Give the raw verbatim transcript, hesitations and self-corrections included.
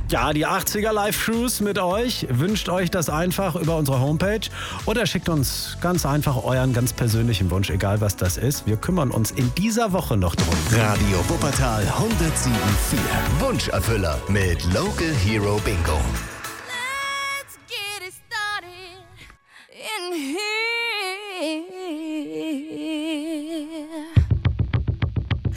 Ja, die achtziger Live-Cruise mit euch. Wünscht euch das einfach über unsere Homepage oder schickt uns ganz einfach euren ganz persönlichen Wunsch, egal was das ist. Wir kümmern uns in dieser Woche noch drum. Radio Wuppertal hundertsieben Komma vier. Wunscherfüller mit Local Hero Bingo.